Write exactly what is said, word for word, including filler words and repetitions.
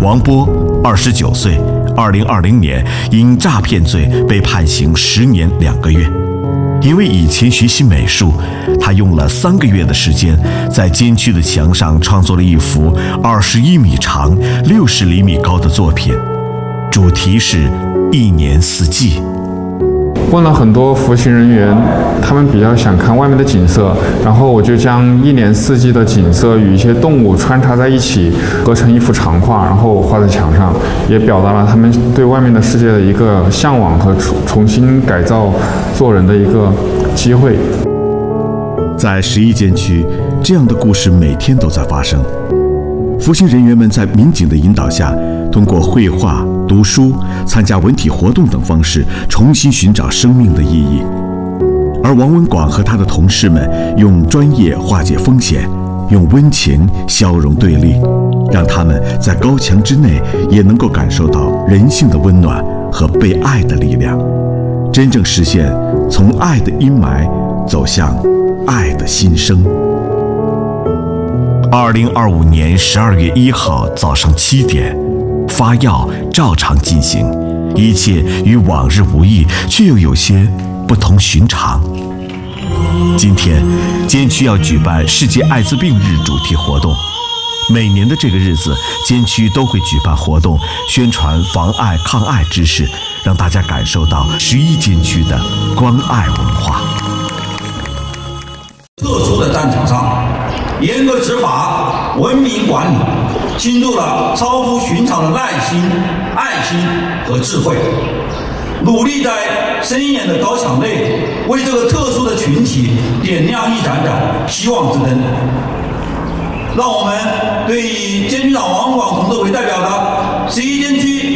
王波，二十九岁，二零二零年因诈骗罪被判刑十年两个月。因为以前学习美术，他用了三个月的时间，在监区的墙上创作了一幅二十一米长、六十厘米高的作品，主题是一年四季。 问了很多服刑人员，他们比较想看外面的景色，然后我就将一年四季的景色与一些动物穿插在一起，合成一幅长画，然后画在墙上，也表达了他们对外面的世界的一个向往和重新改造做人的一个机会。 在十一监区，这样的故事每天都在发生。服刑人员们在民警的引导下，通过绘画、读书、参加文体活动等方式，重新寻找生命的意义。而王文广和他的同事们用专业化解风险，用温情消融对立，让他们在高墙之内也能够感受到人性的温暖和被爱的力量，真正实现从爱的阴霾走向爱的新生。二零二五年十二月一号早上七点，发药照常进行，一切与往日无异，却又有些不同寻常。今天，监区要举办世界艾滋病日主题活动。每年的这个日子，监区都会举办活动，宣传防艾抗艾知识，让大家感受到十一监区的关爱文化。 特殊的战场上，严格执法、文明管理，倾注了超乎寻常的耐心、爱心和智慧，努力在森严的高墙内，为这个特殊的群体点亮一盏盏希望之灯。让我们对以监区长王广同志为代表的十一监区